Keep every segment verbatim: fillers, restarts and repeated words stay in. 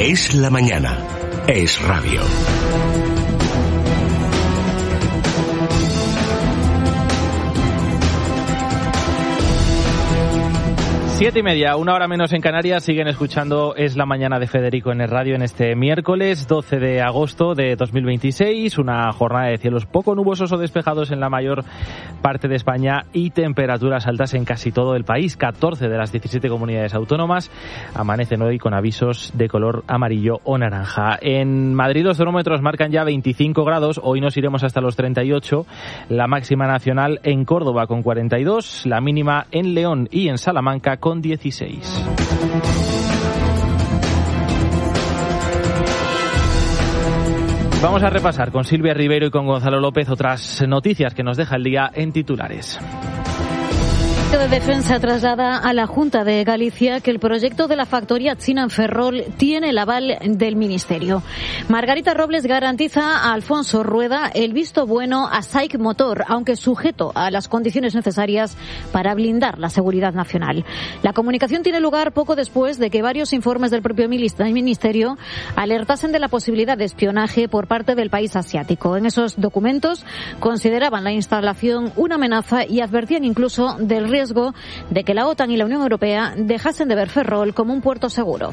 Es la mañana. Es radio. Siete y media, una hora menos en Canarias, siguen escuchando Es la mañana de Federico en el radio en este miércoles doce de agosto de dos mil veintiséis, una jornada de cielos poco nubosos o despejados en la mayor parte de España y temperaturas altas en casi todo el país. catorce de las diecisiete comunidades autónomas amanecen hoy con avisos de color amarillo o naranja. En Madrid los termómetros marcan ya veinticinco grados, hoy nos iremos hasta los treinta y ocho, la máxima nacional en Córdoba con cuarenta y dos, la mínima en León y en Salamanca con dieciséis. Vamos a repasar con Silvia Ribeiro y con Gonzalo López otras noticias que nos deja el día en titulares. De Defensa traslada a la Junta de Galicia que el proyecto de la factoría china en Ferrol tiene el aval del Ministerio. Margarita Robles garantiza a Alfonso Rueda el visto bueno a SAIC Motor, aunque sujeto a las condiciones necesarias para blindar la seguridad nacional. La comunicación tiene lugar poco después de que varios informes del propio Ministerio alertasen de la posibilidad de espionaje por parte del país asiático. En esos documentos consideraban la instalación una amenaza y advertían incluso del riesgo de que la OTAN y la Unión Europea dejasen de ver Ferrol como un puerto seguro.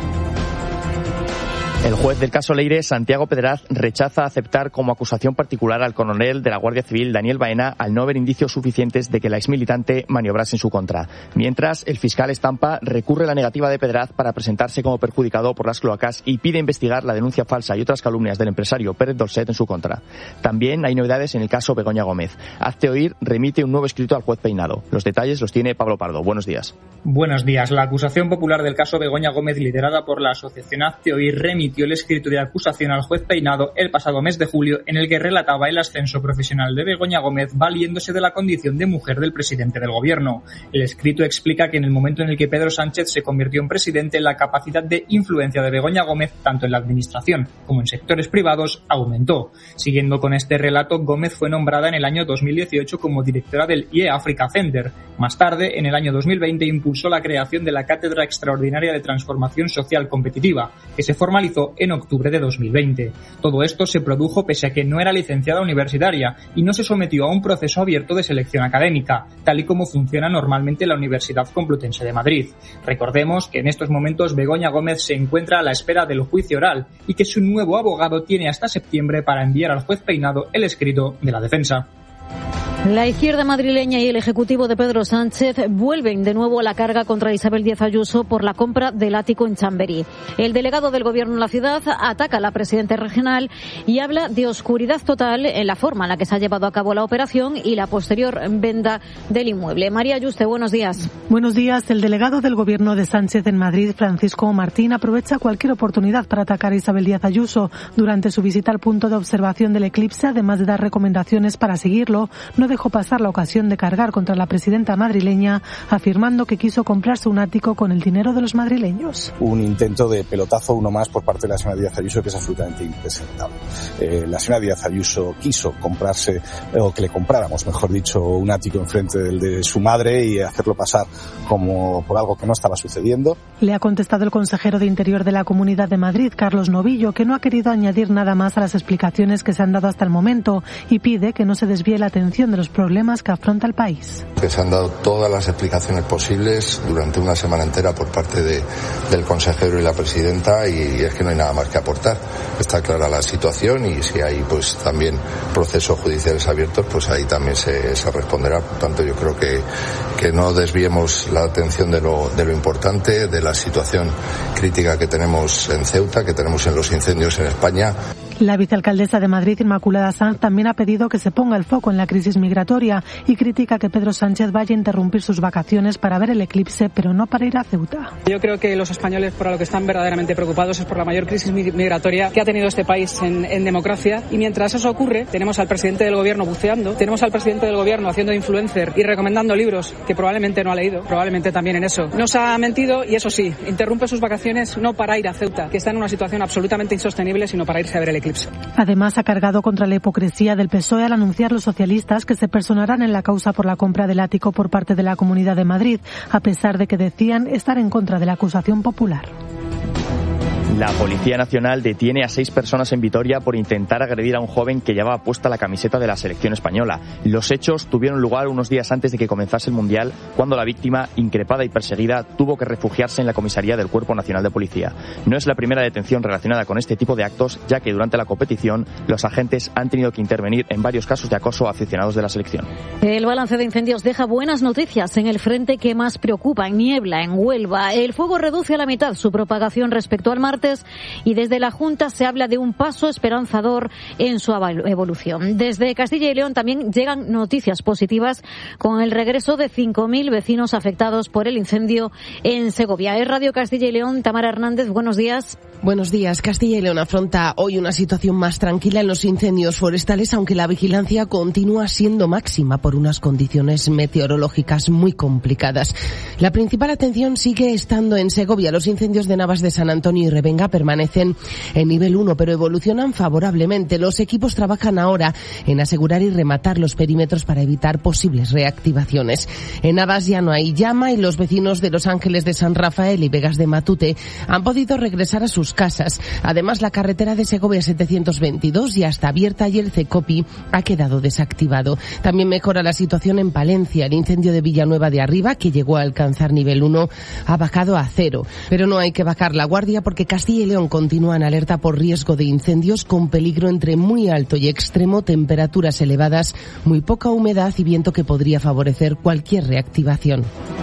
El juez del caso Leire, Santiago Pedraz, rechaza aceptar como acusación particular al coronel de la Guardia Civil, Daniel Baena, al no haber indicios suficientes de que la exmilitante maniobrase en su contra. Mientras, el fiscal Estampa recurre la negativa de Pedraz para presentarse como perjudicado por las cloacas y pide investigar la denuncia falsa y otras calumnias del empresario Pérez Dolcet en su contra. También hay novedades en el caso Begoña Gómez. Hazte Oír remite un nuevo escrito al juez Peinado. Los detalles los tiene Pablo Pardo. Buenos días. Buenos días. La acusación popular del caso Begoña Gómez, liderada por la asociación Hazte Oír, remitió el escrito de acusación al juez Peinado el pasado mes de julio, en el que relataba el ascenso profesional de Begoña Gómez valiéndose de la condición de mujer del presidente del gobierno. El escrito explica que en el momento en el que Pedro Sánchez se convirtió en presidente, la capacidad de influencia de Begoña Gómez, tanto en la administración como en sectores privados, aumentó. Siguiendo con este relato, Gómez fue nombrada en el año dos mil dieciocho como directora del I E Africa Center. Más tarde, en el año dos mil veinte, impulsó la creación de la Cátedra Extraordinaria de Transformación Social Competitiva, que se formalizó en octubre de dos mil veinte. Todo esto se produjo pese a que no era licenciada universitaria y no se sometió a un proceso abierto de selección académica, tal y como funciona normalmente la Universidad Complutense de Madrid. Recordemos que en estos momentos Begoña Gómez se encuentra a la espera del juicio oral y que su nuevo abogado tiene hasta septiembre para enviar al juez Peinado el escrito de la defensa. La izquierda madrileña y el ejecutivo de Pedro Sánchez vuelven de nuevo a la carga contra Isabel Díaz Ayuso por la compra del ático en Chamberí. El delegado del gobierno en la ciudad ataca a la presidenta regional y habla de oscuridad total en la forma en la que se ha llevado a cabo la operación y la posterior venta del inmueble. María Yuste, buenos días. Buenos días. El delegado del gobierno de Sánchez en Madrid, Francisco Martín, aprovecha cualquier oportunidad para atacar a Isabel Díaz Ayuso. Durante su visita al punto de observación del eclipse, además de dar recomendaciones para seguirlo, no dejó pasar la ocasión de cargar contra la presidenta madrileña, afirmando que quiso comprarse un ático con el dinero de los madrileños. Un intento de pelotazo, uno más, por parte de la señora Díaz Ayuso, que es absolutamente impresentable. Eh, la señora Díaz Ayuso quiso comprarse, o que le compráramos, mejor dicho, un ático enfrente del de su madre y hacerlo pasar como por algo que no estaba sucediendo. Le ha contestado el consejero de Interior de la Comunidad de Madrid, Carlos Novillo, que no ha querido añadir nada más a las explicaciones que se han dado hasta el momento y pide que no se desvíe la atención de los problemas que afronta el país. Que se han dado todas las explicaciones posibles durante una semana entera por parte de, del consejero y la presidenta, y es que no hay nada más que aportar. Está clara la situación y si hay pues también procesos judiciales abiertos, pues ahí también se, se responderá. Por tanto, yo creo que, que no desviemos la atención de lo, de lo importante, de la situación crítica que tenemos en Ceuta, que tenemos en los incendios en España. La vicealcaldesa de Madrid, Inmaculada Sanz, también ha pedido que se ponga el foco en la crisis migratoria y critica que Pedro Sánchez vaya a interrumpir sus vacaciones para ver el eclipse, pero no para ir a Ceuta. Yo creo que los españoles por lo que están verdaderamente preocupados es por la mayor crisis migratoria que ha tenido este país en, en democracia, y mientras eso ocurre tenemos al presidente del gobierno buceando, tenemos al presidente del gobierno haciendo influencer y recomendando libros que probablemente no ha leído, probablemente también en eso nos ha mentido, y eso sí, interrumpe sus vacaciones no para ir a Ceuta, que está en una situación absolutamente insostenible, sino para irse a ver el eclipse. Además, ha cargado contra la hipocresía del P S O E al anunciar los socialistas que se personarán en la causa por la compra del ático por parte de la Comunidad de Madrid, a pesar de que decían estar en contra de la acusación popular. La Policía Nacional detiene a seis personas en Vitoria por intentar agredir a un joven que llevaba puesta la camiseta de la selección española. Los hechos tuvieron lugar unos días antes de que comenzase el Mundial, cuando la víctima, increpada y perseguida, tuvo que refugiarse en la comisaría del Cuerpo Nacional de Policía. No es la primera detención relacionada con este tipo de actos, ya que durante la competición los agentes han tenido que intervenir en varios casos de acoso a aficionados de la selección. El balance de incendios deja buenas noticias en el frente que más preocupa, en Niebla, en Huelva. El fuego reduce a la mitad su propagación respecto al martes y desde la Junta se habla de un paso esperanzador en su evolución. Desde Castilla y León también llegan noticias positivas con el regreso de cinco mil vecinos afectados por el incendio en Segovia. Es Radio Castilla y León, Tamara Hernández, buenos días. Buenos días. Castilla y León afronta hoy una situación más tranquila en los incendios forestales, aunque la vigilancia continúa siendo máxima por unas condiciones meteorológicas muy complicadas. La principal atención sigue estando en Segovia. Los incendios de Navas de San Antonio y Revenga permanecen en nivel uno, pero evolucionan favorablemente. Los equipos trabajan ahora en asegurar y rematar los perímetros para evitar posibles reactivaciones. En Navas ya no hay llama y los vecinos de Los Ángeles de San Rafael y Vegas de Matute han podido regresar a sus casas. Además, la carretera de Segovia setecientos veintidós ya está abierta y el Cecopi ha quedado desactivado. También mejora la situación en Palencia. El incendio de Villanueva de Arriba, que llegó a alcanzar nivel uno, ha bajado a cero. Pero no hay que bajar la guardia porque Castilla y León continúa en alerta por riesgo de incendios con peligro entre muy alto y extremo, temperaturas elevadas, muy poca humedad y viento que podría favorecer cualquier reactivación.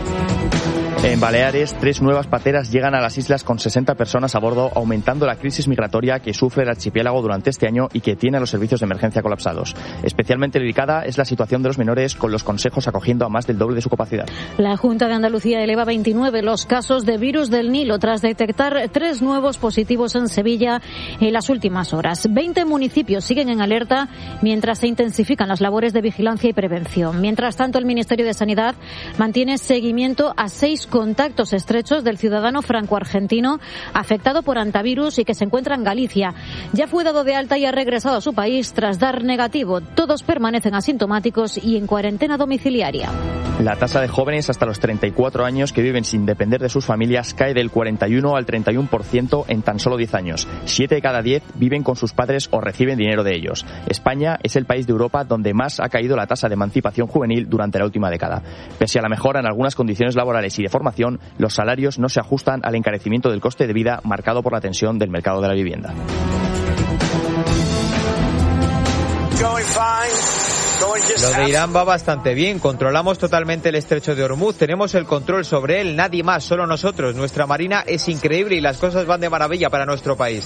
En Baleares, tres nuevas pateras llegan a las islas con sesenta personas a bordo, aumentando la crisis migratoria que sufre el archipiélago durante este año y que tiene a los servicios de emergencia colapsados. Especialmente delicada es la situación de los menores, con los consejos acogiendo a más del doble de su capacidad. La Junta de Andalucía eleva a veintinueve los casos de virus del Nilo tras detectar tres nuevos positivos en Sevilla en las últimas horas. veinte municipios siguen en alerta mientras se intensifican las labores de vigilancia y prevención. Mientras tanto, el Ministerio de Sanidad mantiene seguimiento a seis contactos estrechos del ciudadano franco-argentino afectado por hantavirus y que se encuentra en Galicia. Ya fue dado de alta y ha regresado a su país tras dar negativo. Todos permanecen asintomáticos y en cuarentena domiciliaria. La tasa de jóvenes hasta los treinta y cuatro años que viven sin depender de sus familias cae del cuarenta y uno al treinta y uno por ciento en tan solo diez años. Siete de cada diez viven con sus padres o reciben dinero de ellos. España es el país de Europa donde más ha caído la tasa de emancipación juvenil durante la última década. Pese a la mejora en algunas condiciones laborales y de formación, los salarios no se ajustan al encarecimiento del coste de vida marcado por la tensión del mercado de la vivienda. Lo de Irán va bastante bien. Controlamos totalmente el estrecho de Hormuz. Tenemos el control sobre él, nadie más, solo nosotros. Nuestra marina es increíble y las cosas van de maravilla para nuestro país.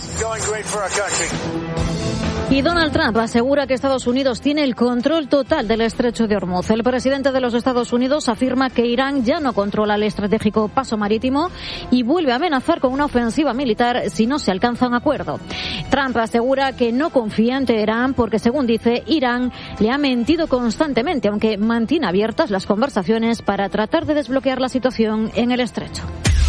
Y Donald Trump asegura que Estados Unidos tiene el control total del estrecho de Hormuz. El presidente de los Estados Unidos afirma que Irán ya no controla el estratégico paso marítimo y vuelve a amenazar con una ofensiva militar si no se alcanza un acuerdo. Trump asegura que no confía en Teherán porque, según dice, Irán le ha mentido constantemente, aunque mantiene abiertas las conversaciones para tratar de desbloquear la situación en el estrecho.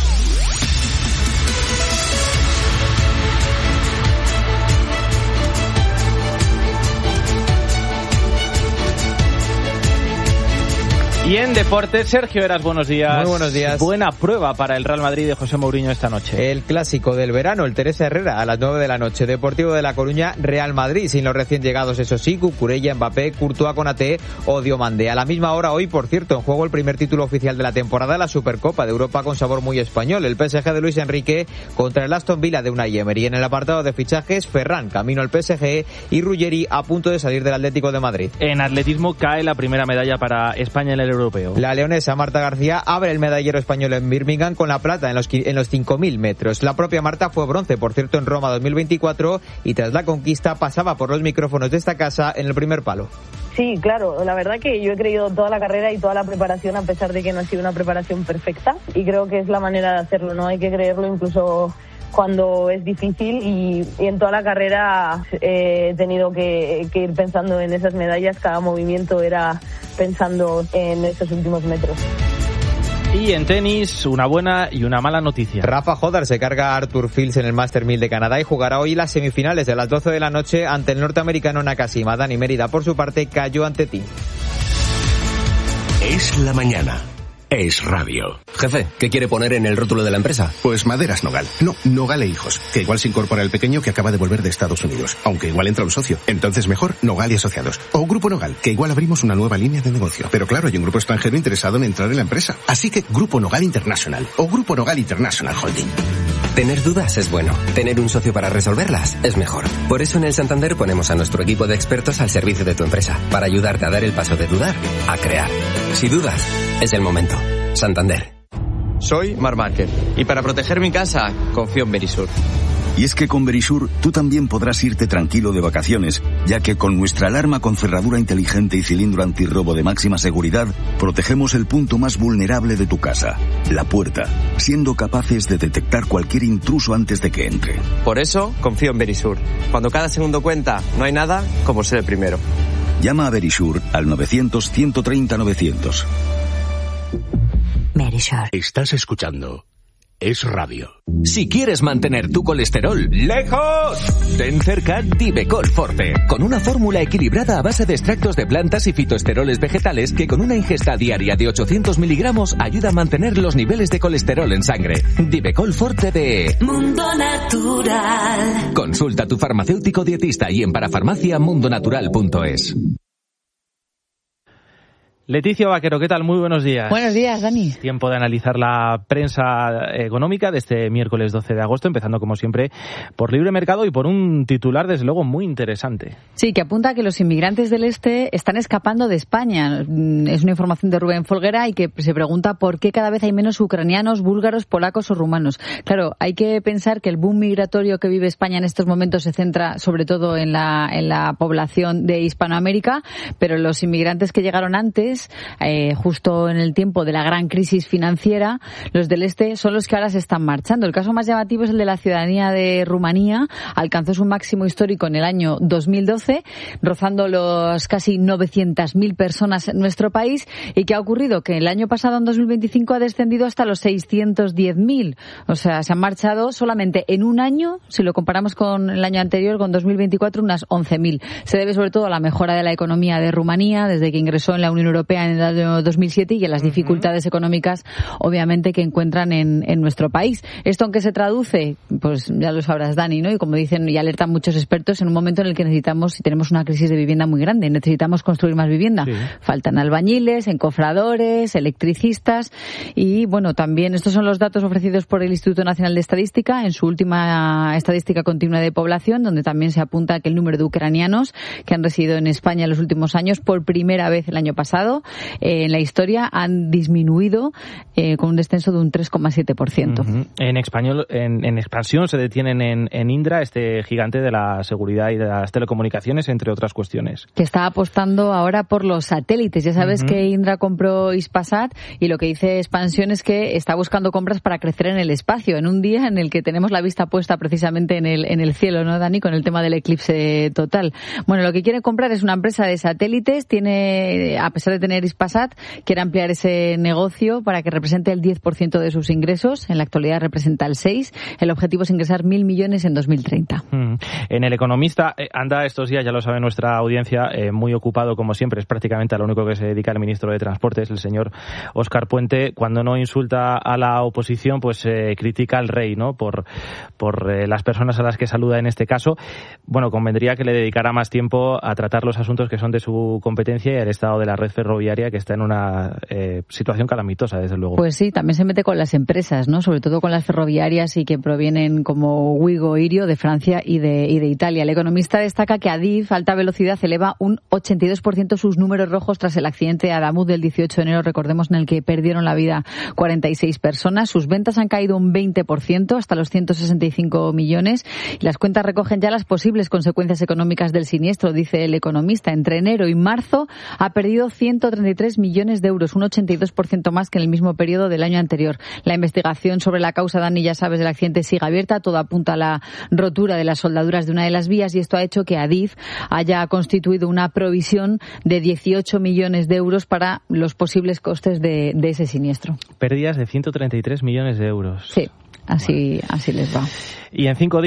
Y en deportes, Sergio Heras, buenos días. Muy buenos días. Buena prueba para el Real Madrid de José Mourinho esta noche. El clásico del verano, el Teresa Herrera, a las nueve de la noche. Deportivo de La Coruña, Real Madrid, sin los recién llegados, eso sí, Cucurella, Mbappé, Courtois, Konaté o Diomandé. A la misma hora hoy, por cierto, en juego el primer título oficial de la temporada, la Supercopa de Europa con sabor muy español. El P S G de Luis Enrique contra el Aston Villa de Unai Emery. En el apartado de fichajes, Ferran, camino al P S G y Ruggeri a punto de salir del Atlético de Madrid. En atletismo cae la primera medalla para España en el europeo. La leonesa Marta García abre el medallero español en Birmingham con la plata en los, en los cinco mil metros. La propia Marta fue bronce, por cierto, en Roma dos mil veinticuatro y tras la conquista pasaba por los micrófonos de esta casa en el primer palo. Sí, claro, la verdad que yo he creído toda la carrera y toda la preparación, a pesar de que no ha sido una preparación perfecta, y creo que es la manera de hacerlo, ¿no? Hay que creerlo incluso cuando es difícil y, y en toda la carrera eh, he tenido que, que ir pensando en esas medallas, cada movimiento era pensando en esos últimos metros. Y en tenis, una buena y una mala noticia. Rafa Jodar se carga a Arthur Fields en el Master mil de Canadá y jugará hoy las semifinales de las doce de la noche ante el norteamericano Nakashima. Dani Mérida, por su parte, cayó ante Tim. Es la mañana. es radio. Jefe, ¿qué quiere poner en el rótulo de la empresa? Pues Maderas Nogal. No, Nogal e Hijos, que igual se incorpora el pequeño que acaba de volver de Estados Unidos, aunque igual entra un socio. Entonces mejor Nogal y Asociados. O Grupo Nogal, que igual abrimos una nueva línea de negocio. Pero claro, hay un grupo extranjero interesado en entrar en la empresa. Así que Grupo Nogal International o Grupo Nogal International Holding. Tener dudas es bueno. Tener un socio para resolverlas es mejor. Por eso en el Santander ponemos a nuestro equipo de expertos al servicio de tu empresa, para ayudarte a dar el paso de dudar a crear. Si dudas, es el momento. Santander. Soy Mar Márquez y para proteger mi casa confío en Verisur. Y es que con Verisur tú también podrás irte tranquilo de vacaciones, ya que con nuestra alarma con cerradura inteligente y cilindro antirrobo de máxima seguridad, protegemos el punto más vulnerable de tu casa, la puerta, siendo capaces de detectar cualquier intruso antes de que entre. Por eso confío en Verisur. Cuando cada segundo cuenta, no hay nada como ser el primero. Llama a Verisur al novecientos, ciento treinta, novecientos. Verisur. Estás escuchando Es Radio. Si quieres mantener tu colesterol lejos, ten cerca Divecol Forte, con una fórmula equilibrada a base de extractos de plantas y fitoesteroles vegetales que con una ingesta diaria de ochocientos miligramos ayuda a mantener los niveles de colesterol en sangre. Divecol Forte de Mundo Natural. Consulta a tu farmacéutico dietista y en parafarmacia mundonatural punto es. Leticia Vaquero, ¿qué tal? Muy buenos días. Buenos días, Dani. Tiempo de analizar la prensa económica de este miércoles doce de agosto, empezando como siempre por Libre Mercado y por un titular desde luego muy interesante. Sí, que apunta a que los inmigrantes del este están escapando de España. Es una información de Rubén Folguera y que se pregunta por qué cada vez hay menos ucranianos, búlgaros, polacos o rumanos. Claro, hay que pensar que el boom migratorio que vive España en estos momentos se centra sobre todo en la, en la población de Hispanoamérica, pero los inmigrantes que llegaron antes, Eh, justo en el tiempo de la gran crisis financiera, los del este son los que ahora se están marchando. El caso más llamativo es el de la ciudadanía de Rumanía. Alcanzó su máximo histórico en el año dos mil doce, rozando los casi novecientas mil personas en nuestro país. ¿Y qué ha ocurrido? Que el año pasado, en dos mil veinticinco, ha descendido hasta los seiscientos diez mil. O sea, se han marchado solamente en un año, si lo comparamos con el año anterior, con dos mil veinticuatro, unas once mil. Se debe sobre todo a la mejora de la economía de Rumanía desde que ingresó en la Unión Europea en el año dos mil siete y a las dificultades económicas, obviamente, que encuentran en, en nuestro país. ¿Esto en qué se traduce? Pues ya lo sabrás, Dani, ¿no? Y como dicen y alertan muchos expertos, en un momento en el que necesitamos, y tenemos una crisis de vivienda muy grande, necesitamos construir más vivienda. Sí. Faltan albañiles, encofradores, electricistas y, bueno, también estos son los datos ofrecidos por el Instituto Nacional de Estadística en su última estadística continua de población, donde también se apunta que el número de ucranianos que han residido en España en los últimos años, por primera vez el año pasado, Eh, en la historia han disminuido eh, con un descenso de un tres coma siete por ciento. Uh-huh. En español, en, en expansión se detienen en, en Indra, este gigante de la seguridad y de las telecomunicaciones, entre otras cuestiones. Que está apostando ahora por los satélites. Ya sabes uh-huh. que Indra compró Hispasat y lo que dice Expansión es que está buscando compras para crecer en el espacio, en un día en el que tenemos la vista puesta precisamente en el, en el cielo, ¿no, Dani? Con el tema del eclipse total. Bueno, lo que quiere comprar es una empresa de satélites, tiene, a pesar de tener Hispasat, quiere ampliar ese negocio para que represente el diez por ciento de sus ingresos. En la actualidad representa el seis por ciento. El objetivo es ingresar mil millones en dos mil treinta. Mm. En El Economista eh, anda estos días, ya lo sabe nuestra audiencia, eh, muy ocupado como siempre. Es prácticamente a lo único que se dedica el ministro de Transportes, el señor Óscar Puente. Cuando no insulta a la oposición, pues eh, critica al rey, ¿no? Por, por eh, las personas a las que saluda en este caso. Bueno, convendría que le dedicara más tiempo a tratar los asuntos que son de su competencia y al estado de la red ferroviaria, que está en una eh, situación calamitosa, desde luego. Pues sí, también se mete con las empresas, ¿no? Sobre todo con las ferroviarias y que provienen como Wigo, Irio, de Francia y de, y de Italia. El Economista destaca que Adif, alta velocidad, eleva un ochenta y dos por ciento sus números rojos tras el accidente de Adamuz del dieciocho de enero, recordemos, en el que perdieron la vida cuarenta y seis personas. Sus ventas han caído un veinte por ciento, hasta los ciento sesenta y cinco millones. Y las cuentas recogen ya las posibles consecuencias económicas del siniestro, dice El Economista. Entre enero y marzo ha perdido ciento treinta y tres millones de euros, un ochenta y dos por ciento más que en el mismo periodo del año anterior. La investigación sobre la causa, Dani, ya sabes, del accidente sigue abierta. Todo apunta a la rotura de las soldaduras de una de las vías y esto ha hecho que Adif haya constituido una provisión de dieciocho millones de euros para los posibles costes de, de ese siniestro. Pérdidas de ciento treinta y tres millones de euros. Sí, así, así les va. Y en cinco días